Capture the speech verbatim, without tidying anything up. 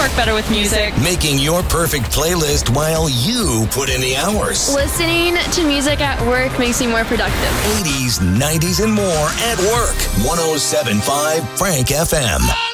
work better with music. Making your perfect playlist while you put in the hours. Listening to music at work makes me more productive. eighties, nineties, and more at work. one oh seven point five Frank F M.